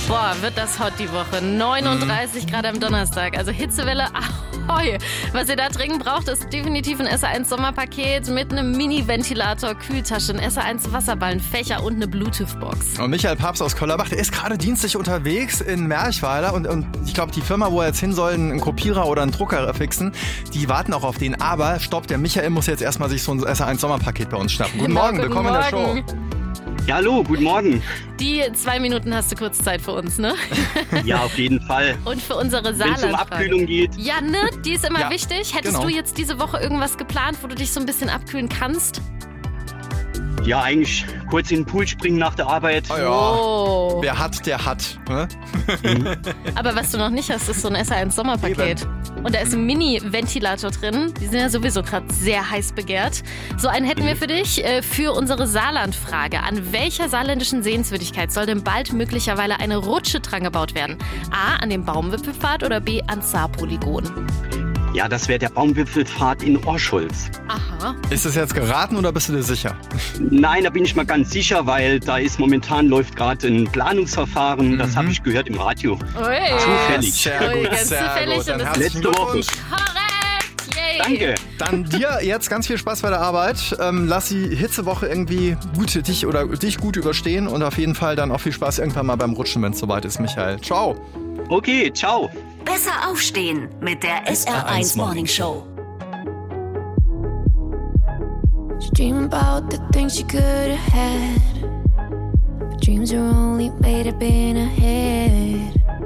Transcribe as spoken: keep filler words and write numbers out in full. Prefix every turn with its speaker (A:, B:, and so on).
A: Boah, wird das hot die Woche. neununddreißig mhm. Grad am Donnerstag. Also Hitzewelle, ahoi. Was ihr da dringend braucht, ist definitiv ein S R eins Sommerpaket mit einem Mini-Ventilator, Kühltasche, ein S R eins Wasserballen, Fächer und eine Bluetooth-Box.
B: Und Michael Papst aus Köllerbach, der ist gerade dienstlich unterwegs in Merchweiler. Und, und ich glaube, die Firma, wo er jetzt hin soll, einen Kopierer oder einen Drucker fixen, die warten auch auf den. Aber stopp, der Michael muss jetzt erstmal sich so ein S R eins Sommerpaket bei uns schnappen. Guten
A: Genau,
B: Morgen,
A: guten
B: willkommen
A: Morgen.
B: in der Show.
C: Ja, hallo, guten Morgen.
A: Die zwei Minuten hast du kurz Zeit für uns, ne?
C: Ja, auf jeden Fall.
A: Und für unsere
C: Wenn es um
A: Saarlandfrage.
C: Abkühlung geht.
A: Ja, ne? Die ist immer
B: Ja,
A: wichtig. Hättest
B: genau.
A: du jetzt diese Woche irgendwas geplant, wo du dich so ein bisschen abkühlen kannst?
C: Ja, eigentlich kurz in den Pool springen nach der Arbeit.
B: Oh ja.
A: Oh.
B: Wer hat, der hat. Ne?
A: Aber was du noch nicht hast, ist so ein S R eins Sommerpaket. Und da ist ein Mini-Ventilator drin. Die sind ja sowieso gerade sehr heiß begehrt. So einen hätten wir für dich äh, für unsere Saarland-Frage. An welcher saarländischen Sehenswürdigkeit soll denn bald möglicherweise eine Rutsche dran gebaut werden? A, an dem Baumwipfelpfad oder B, an Saarpolygon?
C: Ja, das wäre der Baumwipfelpfad in Orscholz.
A: Aha.
B: Ist es jetzt geraten oder bist du dir sicher?
C: Nein, da bin ich mal ganz sicher, weil da ist momentan läuft gerade ein Planungsverfahren. Das
B: Mhm.
C: habe ich gehört im Radio.
A: Ui.
C: Zufällig.
B: Sehr
A: Ui,
B: gut,
A: ganz
B: sehr
A: zufällig
B: gut. Dann
A: und das
B: herzlichen
C: letzte Woche.
B: Glückwunsch.
A: Korrekt! Yay!
C: Danke.
B: Dann dir jetzt ganz viel Spaß bei der Arbeit. Ähm, lass die Hitzewoche irgendwie gut dich oder dich gut überstehen und auf jeden Fall dann auch viel Spaß irgendwann mal beim Rutschen, wenn es soweit ist, Michael. Ciao.
C: Okay, ciao.
D: Besser aufstehen mit der S R eins Morning Show.
E: Dream about the things you could have had, but dreams are only made up in a head.